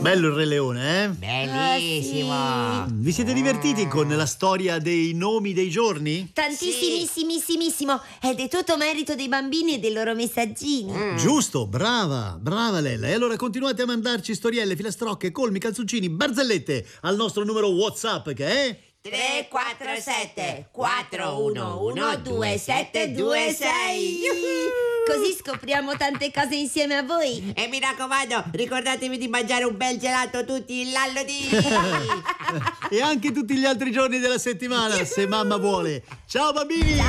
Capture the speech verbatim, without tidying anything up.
Bello il Re Leone, eh? Bellissimo. Ah, Vi siete divertiti con la storia dei nomi dei giorni? Tantissimissimissimo. Ed è tutto merito dei bambini e dei loro messaggini. Mm. Giusto, brava, brava Lella. E allora continuate a mandarci storielle, filastrocche, colmi, calzoncini, barzellette al nostro numero WhatsApp che è... tre quattro sette quattro uno uno due sette due sei. Così scopriamo tante cose insieme a voi. E mi raccomando, ricordatevi di mangiare un bel gelato tutti l'anno di... E anche tutti gli altri giorni della settimana, se mamma vuole. Ciao bambini!